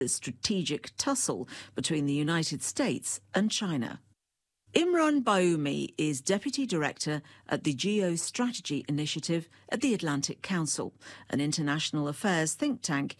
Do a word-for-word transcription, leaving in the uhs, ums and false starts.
strategic tussle between the United States and China. Imran Bayoumi is Deputy Director at the Geostrategy Initiative at the Atlantic Council, an international affairs think tank